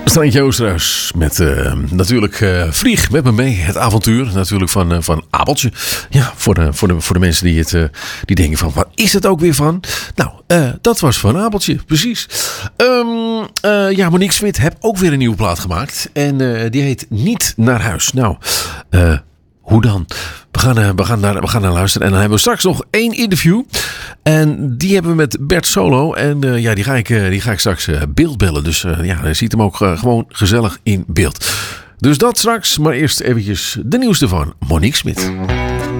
Standje Oosterhuis met natuurlijk Vlieg met me mee. Het avontuur natuurlijk van Abeltje. Ja, voor de mensen die denken van, wat is het ook weer van? Nou, dat was van Abeltje, precies. Monique Smit heeft ook weer een nieuwe plaat gemaakt. En die heet Niet naar huis. Nou, hoe dan? We gaan naar luisteren. En dan hebben we straks nog 1 interview. En die hebben we met Bert Solo. En die ga ik straks beeldbellen. Dus je ziet hem ook gewoon gezellig in beeld. Dus dat straks. Maar eerst eventjes de nieuwste van Monique Smit.